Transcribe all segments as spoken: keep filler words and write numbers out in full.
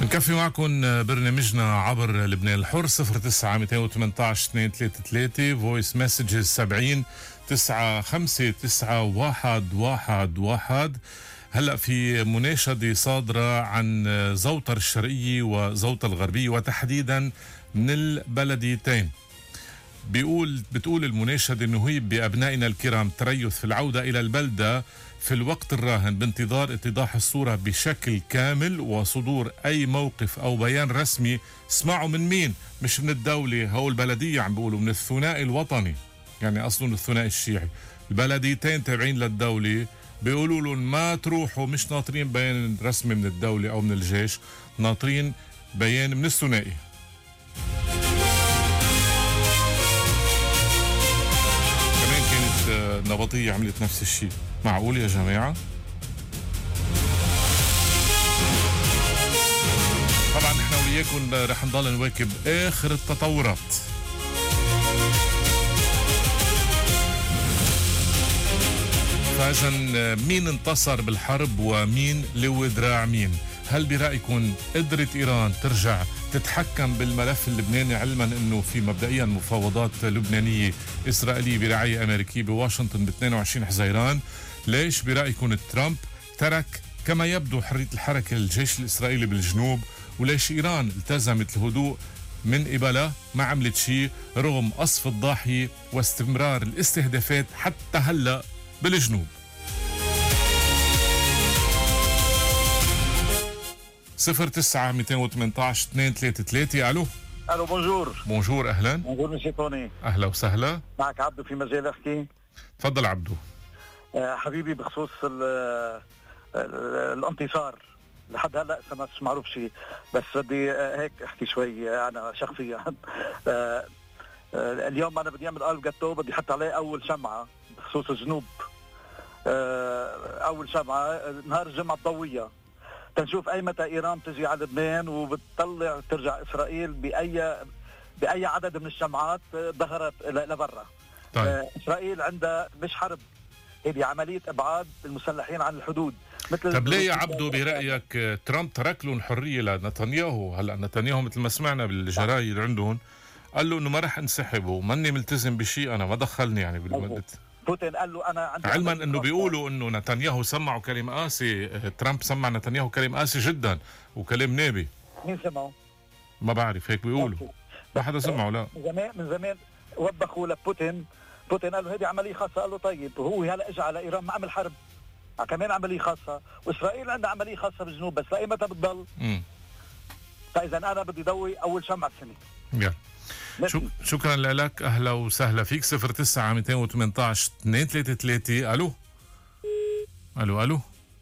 بنكفي معكم برنامجنا عبر لبنان الحر صفر تسعة مئتين وثمانية عشر اثنين ثلاثة ثلاثة فويس مسجز سبعين تسعة خمسة تسعة واحد واحد واحد. هلأ في مناشدة صادرة عن زوطر الشرقية وزوطر الغربية وتحديدا من البلديتين. بيقول بتقول المناشدة انه هي بأبنائنا الكرام تريث في العودة إلى البلدة في الوقت الراهن بانتظار اتضاح الصورة بشكل كامل وصدور أي موقف أو بيان رسمي. اسمعوا من مين؟ مش من الدولة، هو البلدية عم بيقولوا من الثنائي الوطني، يعني أصلا الثنائي الشيعي. البلديتين تابعين للدولة بيقولوا لهم ما تروحوا، مش ناطرين بيان رسمي من الدولة أو من الجيش، ناطرين بيان من الثنائي. كمان كانت النبطية عملت نفس الشيء. معقول يا جماعة؟ طبعا نحن وياكم رح نضل نواكب آخر التطورات. فإذا مين انتصر بالحرب ومين لو دراع مين؟ هل برأيكم قدرت إيران ترجع تتحكم بالملف اللبناني، علما أنه في مبدئيا مفاوضات لبنانية إسرائيلية برعاية أمريكية بواشنطن ب اثنين وعشرين حزيران؟ ليش برأيكم ترامب ترك كما يبدو حرية الحركة للجيش الإسرائيلي بالجنوب؟ وليش إيران التزمت الهدوء من قبلها ما عملت شيء رغم قصف الضاحية واستمرار الاستهدافات حتى هلأ بالجنوب؟ صفر تسعة مئتين وثمانية عشر اثنين ثلاثة ثلاثة. الو الو بونجور. بونجور اهلا. بونجور مسيو توني. اهلا وسهلا. معك عبدو، في مجال احكي؟ تفضل عبدو. آه حبيبي، بخصوص ال ال الانتصار لحد هلا لسه ما معروف شيء، بس بدي آه هيك احكي شوي آه انا شخصيا. آه آه اليوم انا بدي اعمل قلب جاتو، بدي احط عليه اول شمعه بخصوص الجنوب. آه اول شمعه نهار الجمعه الضوئيه، تنشوف اي متى ايران تجي على لبنان وبتطلع ترجع اسرائيل باي باي عدد من الشمعات ظهرت لبرا. طيب. آه اسرائيل عندها مش حرب، هي عمليه ابعاد المسلحين عن الحدود. مثل طب ليه يا عبدو برايك ترامب ترك لهم الحريه لنتنياهو؟ هلا نتنياهو مثل ما سمعنا بالجرايد عندهم قال له انه ما رح انسحب وماني ملتزم بشيء، انا ما دخلني يعني بالمدة. بوتين قال له انا عندي، علما انه بيقولوا انه نتنياهو سمعوا كلام قاسي، ترامب سمع نتنياهو كلام قاسي جدا وكلام نابي. مين سمعه؟ ما بعرف، هيك بيقولوا. ما حدا سمعه. لا من زمان من زمان وبخوا لبوتين. بوتين قال له هذه عمليه خاصه، قال له طيب. وهو هلا اجى على ايران ما عمل حرب، كمان عمليه خاصه، واسرائيل عندها عمليه خاصه بالجنوب، بس لاي متى بتضل؟ امم فاذا انا بدي ضوي اول شمعه السنه. يلا شو شكرا لك، اهلا وسهلا فيك. صفر تسعة مئتين وثمانية عشر اثنين ثلاثة ثلاثة. الو الو الو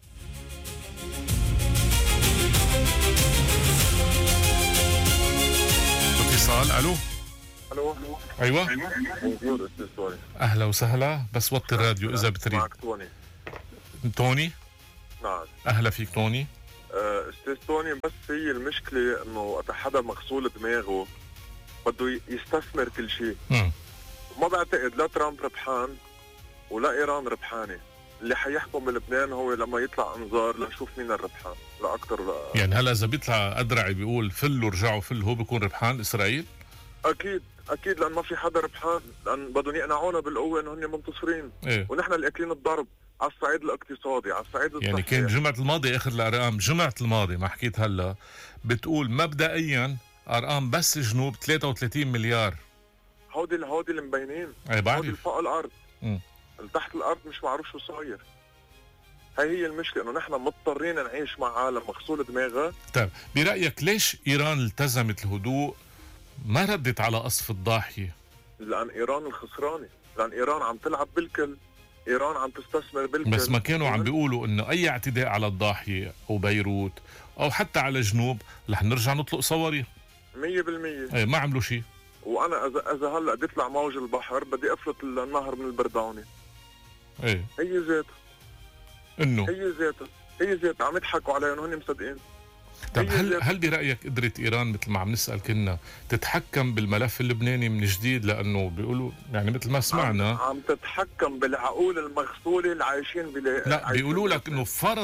اتصال. الو الو ايوه بونجور استاذ توني. اهلا وسهلا، بس وطي الراديو اذا بتريد. معك توني. توني؟ نعم اهلا فيك توني. أه استاذ توني، بس هي المشكله انه وقت حدا مغسول دماغه بده يستثمر كل شيء. ما بعتقد لا ترامب ربحان ولا ايران ربحانه. اللي حيحكم بلبنان هو لما يطلع انذار لنشوف مين الربحان، لا اكثر ولا أقل. يعني هلا اذا بيطلع ادرعي بيقول فلوا رجعوا فل، هو بيكون ربحان اسرائيل؟ اكيد اكيد، لان ما في حدا ربحان، لان بدهم يقنعونا بالقوه انه هن منتصرين. إيه؟ ونحن اللي اكلين الضرب على الصعيد الاقتصادي، على الصعيد الصحي. يعني كان جمعه الماضي اخر الارقام، جمعه الماضي ما حكيت هلا، بتقول مبدئيا ارقام بس جنوب ثلاثة وثلاثين مليار. هودي هودي اللي مبينين. اي بعرف. هودي فوق الارض. امم تحت الارض مش معروف شو صاير. هاي هي المشكله، انه نحن مضطرين نعيش مع عالم مغسول دماغها. طيب برايك ليش ايران التزمت الهدوء ما ردت على قصف الضاحيه؟ لان ايران الخسرانه، لان ايران عم تلعب بالكل، ايران عم تستثمر بالكل. بس ما كانوا عم بيقولوا انه اي اعتداء على الضاحيه او بيروت او حتى على جنوب رح نرجع نطلق صواريخ مية بالمية. ايه ما عملوا شيء. وانا اذا اذا هلا بدي يطلع موج البحر بدي افلت النهر من البرداونه. ايه هي ذاتها انه هي ذاتها هي ذاتها عم يضحكوا عليهم هن مصدقين. طب هل هل برايك قدرت ايران مثل ما عم نسال كنا تتحكم بالملف اللبناني من جديد؟ لانه بيقولوا يعني مثل ما سمعنا عم, عم تتحكم بالعقول المغسوله اللي عايشين بلا لا بيقولوا لك انه فرضت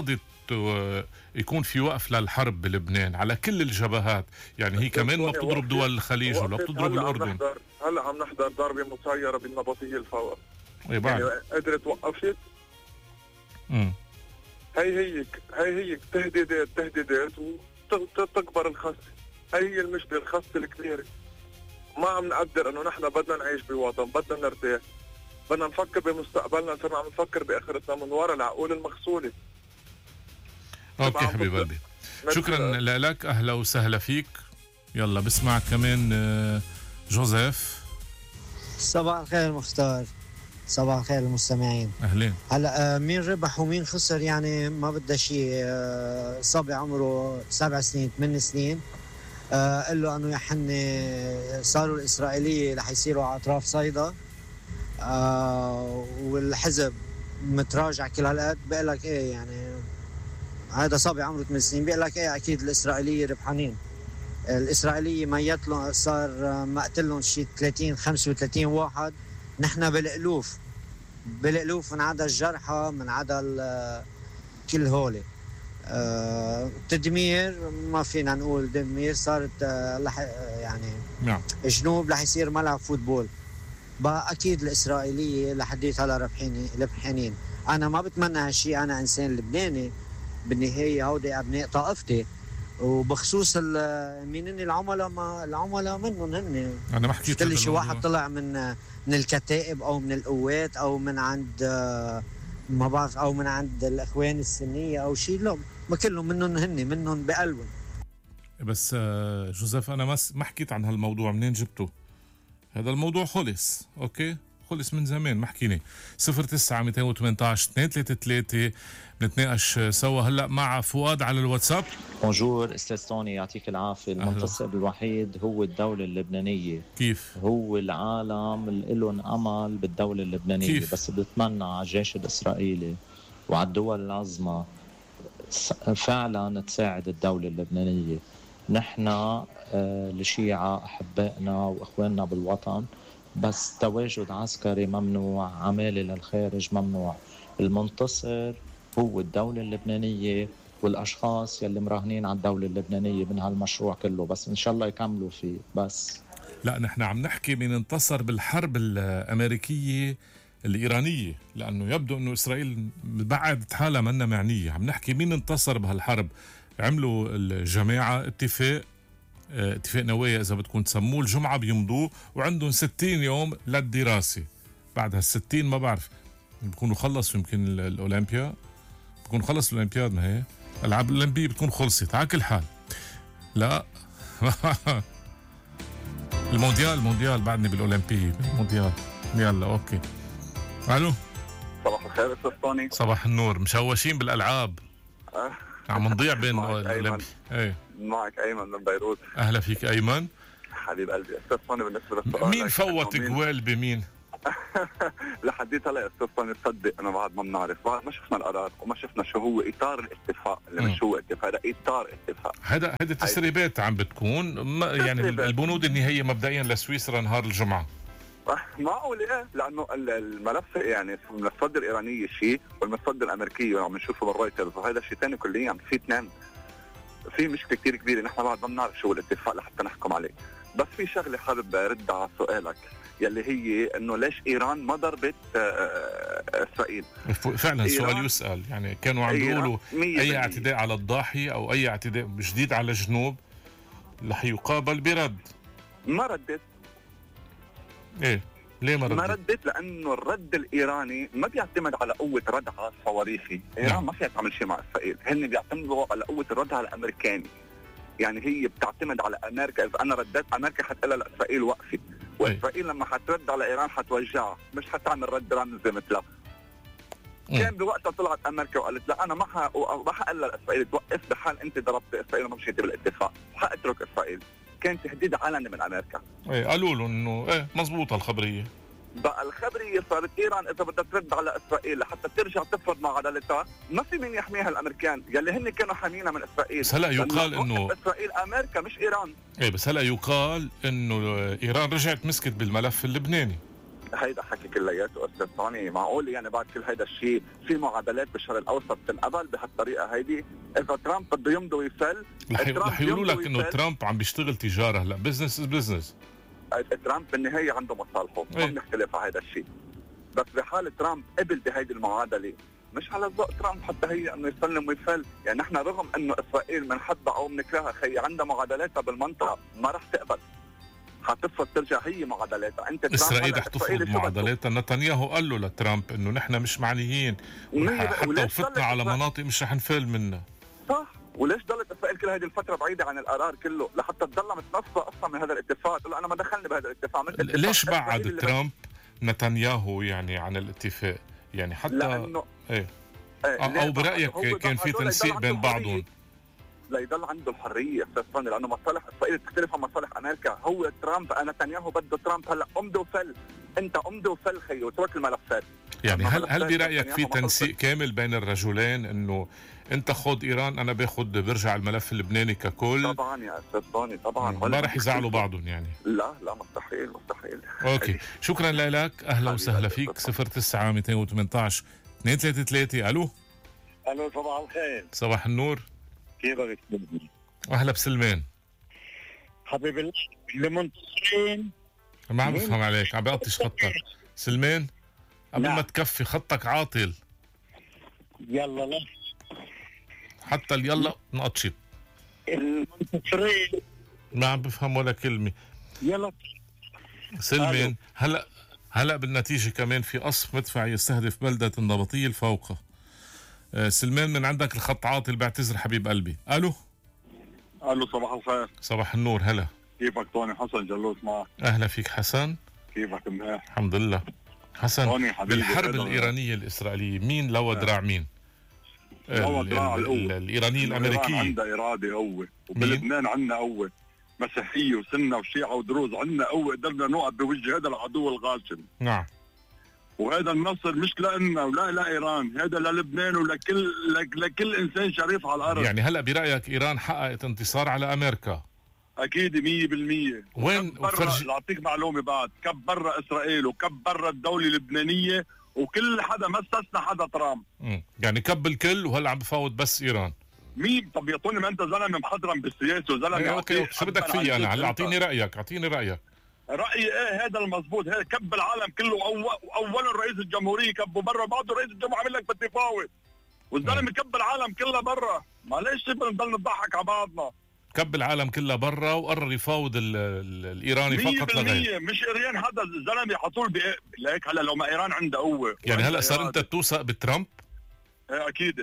يكون في وقف للحرب بلبنان على كل الجبهات، يعني هي كمان ما بتضرب دول الخليج ولا بتضرب الأردن. هلا عم نحضر ضربة مسيرة بالنبطية الفور، يعني قدرت وقفت. امم هي هي هي هي تهديدات تهديدات وتكبر الخس. هي هي المشكلة، الخس الكبيرة. ما عم نقدر انه نحن بدنا نعيش بوطن، بدنا نرتاح، بدنا نفكر بمستقبلنا، صرنا عم نفكر باخرتنا من وراء العقول المغسولة. اوكي حبيب قلبي، شكرا لك، اهلا وسهلا فيك. يلا بسمع كمان جوزيف. صباح الخير مختار، صباح الخير المستمعين. اهلين. هلا مين ربح ومين خسر يعني ما بدها شيء. صبي عمره سبع سنين ثمان سنين قال له انه يا حني صاروا الاسرائيليه رح يصيروا على اطراف صيدا والحزب متراجع كل هالقد. بقول لك ايه يعني هذا صبي عمره ثمان سنين بيقول لك ايه اكيد الاسرائيليه ربحانين. الاسرائيليه ميت لهم، صار مقتل لهم شيء ثلاثين خمسة وثلاثين واحد، نحن بالالوف بالالوف من عدا الجرحى من عدا كل هولي. أه تدمير ما فينا نقول تدمير، صارت أه لح يعني نعم جنوب رح يصير ملعب فوتبول. بقى اكيد الاسرائيليه لحديت هلا ربحانين ربحانين. انا ما بتمنى هالشيء، انا انسان لبناني بالنهايه، هودي ابناء طائفتي. وبخصوص مين هن العملاء، ما العملاء منهم هن. انا ما حكيت كل شيء واحد طلع من من الكتائب او من القوات او من عند ما بعرف او من عند الاخوان السنيه او شيء، لا ما كلهم منهم هن منهم بقلبهم. بس جوزيف انا ما حكيت عن هالموضوع، منين جبته؟ هذا الموضوع خلص، اوكي خلص من زمان، ما حكيني. صفر تسعة مئتين وثمانية عشر اثنين ثلاثة ثلاثة نتناقش سوا هلا مع فؤاد على الواتساب. بونجور استاذ توني، يعطيك العافيه. المنتصر الوحيد هو الدوله اللبنانيه. كيف؟ هو العالم اللي لهم امل بالدوله اللبنانيه. كيف؟ بس بتمنى على الجيش الاسرائيلي وعلى الدول العظمى فعلا تساعد الدوله اللبنانيه. نحن آه الشيعة احبائنا واخواننا بالوطن، بس تواجد عسكري ممنوع، عمالة للخارج ممنوع. المنتصر هو الدولة اللبنانية والأشخاص يلي مراهنين على الدولة اللبنانية من هالمشروع كله، بس إن شاء الله يكملوا فيه. بس لا نحن عم نحكي مين انتصر بالحرب الأمريكية الإيرانية، لأنه يبدو أنه إسرائيل بعدت حالها منا معنية. عم نحكي مين انتصر بهالحرب. عملوا الجماعة اتفاق اتفاق نوايا إذا بدكم تسموه، الجمعة بيمضوه وعندهم ستين يوم للدراسة. بعد هالستين ما بعرف بيكونوا خلصوا، يمكن الأولمبيا بيكون خلص الأولمبياد، ما هي الألعاب الأولمبية بتكون خلصت على كل حال. لا المونديال المونديال بعدني بالأولمبية المونديال. يلا أوكي. ألو صباح الخير أستاذ طوني. صباح النور. مشوشين بالألعاب أه. عم نضيع بين الأولمبي. ايه معك أيمن من بيروت. أهلا فيك أيمن حبيب قلبي. أستاذ طوني بالنسبة للسؤال، مين فوت جوال بمين؟ لحديت هلا أستاذ طوني تصدق أنا بعد ما بنعرف، بعد ما شفنا القرار وما شفنا شو هو إطار الاتفاق اللي مش هو اتفاق، هذا إطار اتفاق. هذا هذا تسريبات عم بتكون يعني البنود النهائية مبدئيا لسويسرا نهار الجمعة. معقول ايه؟ لانه الملف يعني المصادر الايرانيه شيء والمصادر الامريكيه عم نشوفه بالرويترز، وهذا شيء ثاني كليا. في اثنين، في مشكله كثير كبيره، نحن بعد ما بنعرف شو الاتفاق لحتى نحكم عليه. بس في شغله حابب ارد على سؤالك يلي هي انه ليش ايران ما ضربت اسرائيل؟ فعلا سؤال يسال، يعني كانوا عم بيقولوا اي اعتداء على الضاحيه او اي اعتداء جديد على الجنوب رح يقابل برد. ما ردت. ايه ليه ما ردت؟ ما ردت لانه الرد الايراني ما بيعتمد على قوه ردعه صواريخي، ايران نعم. ما فيها تعمل شيء مع اسرائيل، هن بيعتمدوا على قوه الردعه الامريكاني. يعني هي بتعتمد على امريكا، اذا انا رديت امريكا حتقول لاسرائيل وقفي، واسرائيل لما حترد على ايران حتوجعها، مش حتعمل رد رمزي مثلها. كان بوقتها طلعت امريكا وقالت لا انا ما ما حقول لاسرائيل توقف بحال انت ضربت اسرائيل وما مشيتي بالاتفاق، حاترك اسرائيل. كان تهديد علني من امريكا. ايه قالوا له انه ايه مزبوطه الخبريه. بقى الخبريه صارت ايران اذا بدها ترد على اسرائيل لحتى ترجع تفرض مع عدالتها، ما في مين يحميها الامريكان، يلي هن كانوا حامينها من اسرائيل. بس هلا يقال انه اسرائيل امريكا مش ايران. ايه بس هلا يقال انه ايران رجعت مسكت بالملف اللبناني. هيدا حكي كلياته استاذ ثاني. معقول يعني بعد كل هيدا الشيء في معادلات بالشرق الاوسط تنقبل بهالطريقه هيدي؟ اذا ترامب بده يمضي ويفل رح يقولوا لك انه ترامب عم بيشتغل تجاره. هلا بزنس از بزنس. ترامب بالنهايه عنده مصالحه، ما بنختلف على هذا الشيء، بس بحال ترامب قبل بهيدي المعادله مش على ذوق ترامب حتى هي انه يسلم ويفل. يعني نحن رغم انه اسرائيل بنحبها او بنكرهها خي عندها معادلاتها بالمنطقه ما رح تقبل، حتفرض ترجع هي معادلاتها. انت اسرائيل رح تفرض معادلاتها. نتنياهو قال له لترامب انه نحن مش معنيين حتى وفتنا على مناطق مش رح نفل منها. صح. وليش ضلت اسرائيل كل هذه الفتره بعيده عن القرار كله لحتى تضلها متنصفه اصلا من هذا الاتفاق؟ تقول انا ما دخلني بهذا الاتفاق. ليش بعد ترامب نتنياهو يعني عن الاتفاق؟ يعني حتى لأنه ايه او برايك كان في تنسيق بين بعضهم ليضل عنده الحريه استاذ فاني، لانه مصالح اسرائيل تختلف عن مصالح امريكا. هو ترامب نتنياهو بده ترامب هلا امضي وفل، انت امضي وفل خيو وترك الملفات. يعني هل هل برايك في تنسيق كامل بين الرجلين انه انت خذ ايران انا باخذ برجع الملف اللبناني ككل؟ طبعا يا استاذ فاني طبعا ما رح يزعلوا بعضهم يعني. لا لا مستحيل مستحيل. اوكي شكرا لك. اهلا وسهلا فيك. صفر تسعة مئتين وثمانية عشر اثنين ثلاثة ثلاثة. الو الو صباح الخير. صباح النور. كيفك؟ اهلا بسلمان حبيب الله اللي منتصرين. ما عم بفهم عليك، عم بقطش خطك سلمان. قبل نعم. ما تكفي خطك عاطل. يلا لا حتى يلا نقطشت. المنتصرين ما عم بفهم ولا كلمه. يلا سلمان. هلا هلا بالنتيجه كمان في قصف مدفعي يستهدف بلده النبطيه الفوقه. آه سلمان من عندك الخط عاطل، بعتذر حبيب قلبي. الو الو صباح الخير. صباح النور. هلا كيفك طوني؟ حسن جلوس معك. اهلا فيك حسن. كيفك منيح؟ الحمد لله. حسن بالحرب الايرانيه الاسرائيليه مين لو دراع مين؟ لو دراع القوه الايرانيه الامريكيه. عندها اراده قوه، وبلبنان عندنا قوه مسيحيه وسنه وشيعه ودروز، عندنا قوه قدرنا نوقف بوجه هذا العدو الغاشم. نعم. وهذا النصر مش لنا ولا لايران، هذا للبنان ولكل لكل انسان شريف على الارض. يعني هلا برايك ايران حققت انتصار على امريكا؟ اكيد مية بالمية. وين فرج... لاعطيك معلومه بعد، كب برا اسرائيل وكب برا الدوله اللبنانيه وكل حدا ما استثنى حدا ترامب. امم يعني كب الكل وهلا عم بفاوض بس ايران. مين؟ طب يعطوني، ما انت زلمه محضرم بالسياسه وزلمه. ايه اوكي شو بدك فيي انا هلا؟ اعطيني رايك اعطيني رايك. رايي ايه هذا المضبوط. هذا كب العالم كله. أول اولا رئيس الجمهوريه كبه برا، بعده رئيس الجمهوريه عامل لك بدي فاوض، والزلمه كب العالم كله برا. معلش نضل نضحك على بعضنا. كب العالم كله برا وقرر يفاوض ال ال الايراني فقط لا غير. مش ايران هذا الزلمه حطول لهيك. هلا لو ما ايران عندها قوه يعني هلا صار انت توثق بترامب؟ ايه اكيد.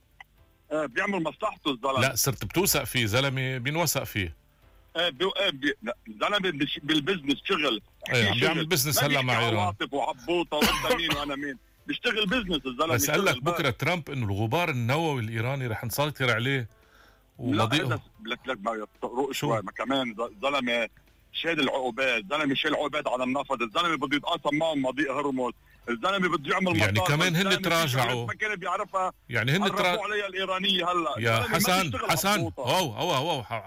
ايه بيعمل مصلحته الزلمه. لا صرت بتوثق فيه، زلمه بينوثق فيه. ايه بي... ايه بي... لا زلمه بالبزنس شغل. ايه عم بيعمل بزنس هلا مع ايران. عاطف وعبوطه وانت مين وانا مين، بيشتغل بزنس الزلمه. بس قال لك بكره ترامب انه الغبار النووي الايراني رح نسيطر عليه ومضيقه. لك لك ما يطرق شوي ما كمان زلمه شاد العقوبات، زلمه شال العقوبات على النفط، الزلمه بده يتقاسم معهم مضيق هرمز، الزلمه بده يعمل يعني كمان هن تراجعوا. ما كان بيعرفها يعني هن تراجعوا عليها الايرانيه هلا يا حسن. حسن واو واو واو